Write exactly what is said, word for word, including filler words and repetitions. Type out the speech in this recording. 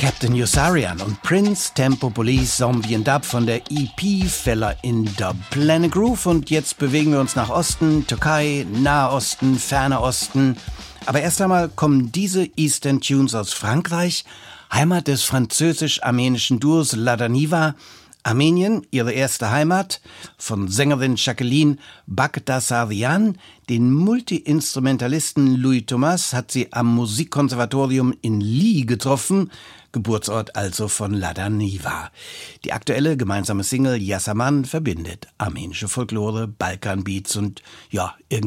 Captain Yossarian und Prince, Tempo Police, Zombie and Dub von der E P Fella in Dub, Planet Groove. Und jetzt bewegen wir uns nach Osten, Türkei, Nahosten, Ferner Osten. Aber erst einmal kommen diese Eastern Tunes aus Frankreich, Heimat des französisch-armenischen Duos Ladaniva. Armenien, ihre erste Heimat, von Sängerin Jacqueline Bagdasaryan. Den Multi-Instrumentalisten Louis Thomas hat sie am Musikkonservatorium in Ly getroffen, Geburtsort also von Ladaniva. Die aktuelle gemeinsame Single Yasaman verbindet armenische Folklore, Balkanbeats und ja, irgendwie